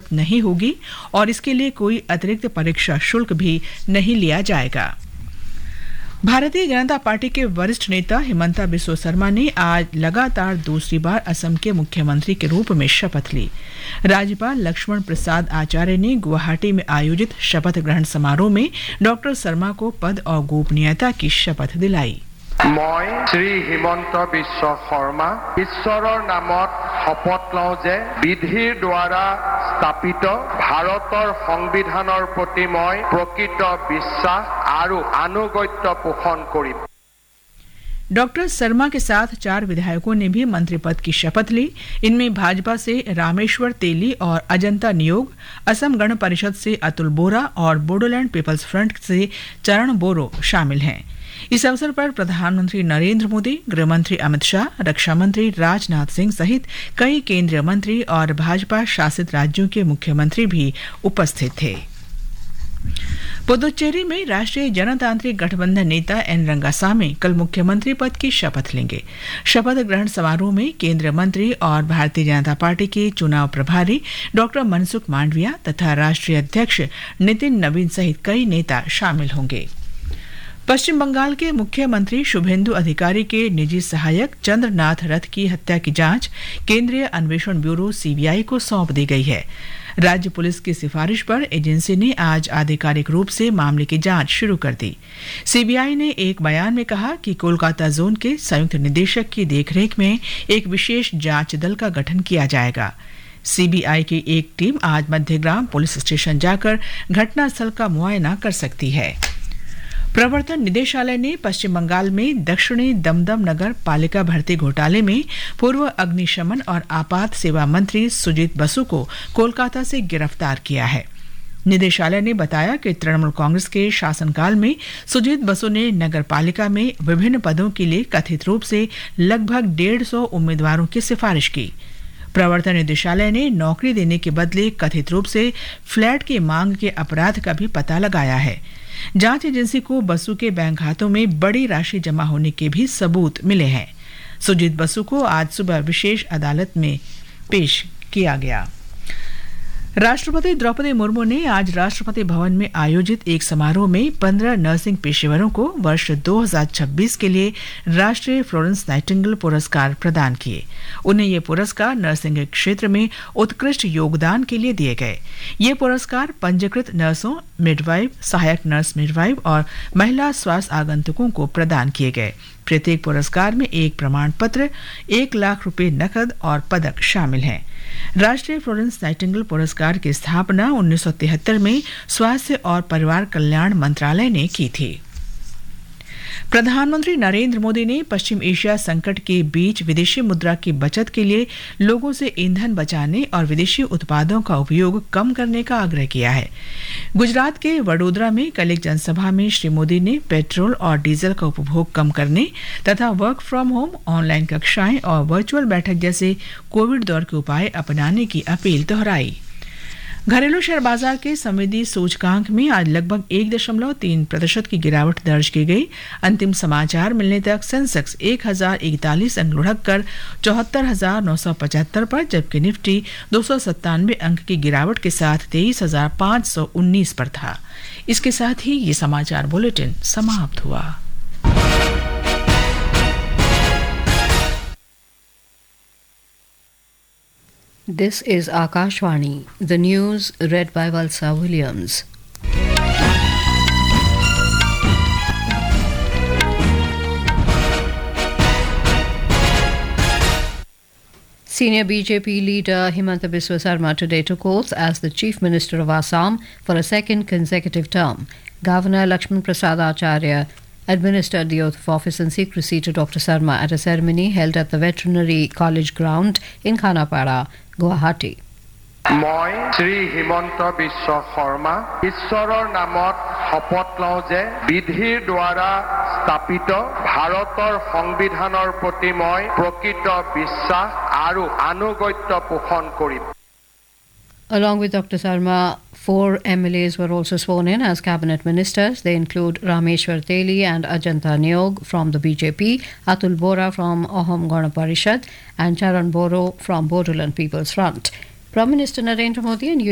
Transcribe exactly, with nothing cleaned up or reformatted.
नहीं होगी और इसके लिए कोई अतिरिक्त परीक्षा शुल्क भी नहीं लिया जाएगा। भारतीय जनता पार्टी के वरिष्ठ नेता हिमंता बिस्वा शर्मा ने आज लगातार दूसरी बार असम के मुख्यमंत्री के रूप में शपथ ली। राज्यपाल लक्ष्मण प्रसाद आचार्य ने गुवाहाटी में आयोजित शपथ ग्रहण समारोह में डॉक्टर शर्मा को पद और गोपनीयता की शपथ दिलाई। মই শ্ৰী হিমন্ত বিশ্ব শৰ্মা ঈশ্বৰৰ নামত শপত লওঁ যে বিধিৰ দ্বাৰা স্থাপিত ভাৰতৰ সংবিধানৰ প্ৰতি মই প্ৰকৃত বিশ্বাস আৰু আনুগত্য পোষণ কৰিম। डॉक्टर शर्मा के साथ चार विधायकों ने भी मंत्री पद की शपथ ली। इनमें भाजपा से रामेश्वर तेली और अजंता नियोग, असम गण परिषद से अतुल बोरा और बोडोलैंड पीपल्स फ्रंट से चरण बोरो शामिल हैं। इस अवसर पर प्रधानमंत्री नरेंद्र मोदी, गृहमंत्री अमित शाह, रक्षा मंत्री राजनाथ सिंह सहित कई केंद्रीय मंत्री और भाजपा शासित राज्यों के मुख्यमंत्री भी उपस्थित थे। पुदुचेरी में राष्ट्रीय जनतांत्रिक गठबंधन नेता एन रंगासामी कल मुख्यमंत्री पद की शपथ लेंगे। शपथ ग्रहण समारोह में केंद्रीय मंत्री और भारतीय जनता पार्टी के चुनाव प्रभारी डॉक्टर मनसुख मांडविया तथा राष्ट्रीय अध्यक्ष नितिन नवीन सहित कई नेता शामिल होंगे। पश्चिम बंगाल के मुख्यमंत्री शुभेंदु अधिकारी के निजी सहायक चंद्रनाथ रथ की हत्या की जांच केंद्रीय अन्वेषण ब्यूरो सीबीआई को सौंप दी गई है। राज्य पुलिस की सिफारिश पर एजेंसी ने आज आधिकारिक रूप से मामले की जांच शुरू कर दी। सीबीआई ने एक बयान में कहा कि कोलकाता जोन के संयुक्त निदेशक की देखरेख में एक विशेष जांच दल का गठन किया जाएगा। सीबीआई की एक टीम आज मध्यग्राम पुलिस स्टेशन जाकर घटनास्थल का मुआयना कर सकती है। प्रवर्तन निदेशालय ने पश्चिम बंगाल में दक्षिणी दमदम नगर पालिका भर्ती घोटाले में पूर्व अग्निशमन और आपात सेवा मंत्री सुजीत बसु को कोलकाता से गिरफ्तार किया है। निदेशालय ने बताया कि तृणमूल कांग्रेस के शासनकाल में सुजीत बसु ने नगर पालिका में विभिन्न पदों के लिए कथित रूप से लगभग डेढ़ सौ उम्मीदवारों की सिफारिश की। प्रवर्तन निदेशालय ने नौकरी देने के बदले कथित रूप से फ्लैट की मांग के अपराध का भी पता लगाया है। जांच एजेंसी को बसु के बैंक खातों में बड़ी राशि जमा होने के भी सबूत मिले हैं। सुजीत बसु को आज सुबह विशेष अदालत में पेश किया गया। राष्ट्रपति द्रौपदी मुर्मू ने आज राष्ट्रपति भवन में आयोजित एक समारोह में पंद्रह नर्सिंग पेशेवरों को वर्ष दो हज़ार छब्बीस के लिए राष्ट्रीय फ्लोरेंस नाइटिंगेल पुरस्कार प्रदान किए। उन्हें ये पुरस्कार नर्सिंग के क्षेत्र में उत्कृष्ट योगदान के लिए दिए गए। ये पुरस्कार पंजीकृत नर्सों, मिडवाइफ, सहायक नर्स मिडवाइफ और महिला स्वास्थ्य आगंतुकों को प्रदान किए गए। प्रत्येक पुरस्कार में एक प्रमाण पत्र, एक लाख रुपए नकद और पदक शामिल हैं। राष्ट्रीय फ्लोरेंस नाइटिंगेल पुरस्कार की स्थापना उन्नीस सौ तिहत्तर में स्वास्थ्य और परिवार कल्याण मंत्रालय ने की थी। प्रधानमंत्री नरेंद्र मोदी ने पश्चिम एशिया संकट के बीच विदेशी मुद्रा की बचत के लिए लोगों से ईंधन बचाने और विदेशी उत्पादों का उपयोग कम करने का आग्रह किया है। गुजरात के वडोदरा में कल एक जनसभा में श्री मोदी ने पेट्रोल और डीजल का उपभोग कम करने तथा वर्क फ्रॉम होम, ऑनलाइन कक्षाएं और वर्चुअल बैठक जैसे कोविड दौर के उपाय अपनाने की अपील दोहराई। घरेलू शेयर बाजार के संवेदी सूचकांक में आज लगभग एक दशमलव तीन प्रतिशत की गिरावट दर्ज की गई। अंतिम समाचार मिलने तक सेंसेक्स एक हजार इकतालीस अंक लुढ़क कर चौहत्तर हजार नौ सौ पचहत्तर पर, जबकि निफ्टी दो सौ सत्तानवे अंक की गिरावट के साथ तेईस हजार पाँच सौ उन्नीस पर था। इसके साथ ही ये समाचार बुलेटिन समाप्त हुआ। This is Akashvani, the news read by Valsa Williams. Senior B J P leader Himanta Biswa Sarma today took oath as the Chief Minister of Assam for a second consecutive term. Governor Lakshman Prasad Acharya administered the oath of office in secrecy to Doctor Sarma at a ceremony held at the Veterinary College ground in Khanapara, Guwahati. মই শ্ৰী হিমন্ত বিশ্ব শৰ্মা ঈশ্বৰৰ নামত শপত লওঁ যে বিধিৰ দ্বাৰা স্থাপিত ভাৰতৰ সংবিধানৰ প্ৰতি মই প্ৰকৃত বিশ্বাস আৰু আনুগত্য পোষণ কৰিম। Along with Doctor Sarma, four M L As were also sworn in as cabinet ministers. They include Rameshwar Teli and Ajanta Niog from the B J P, Atul Bora from Ahom Gana Parishad and Charan Boro from Bodoland People's Front. Prime Minister Narendra Modi and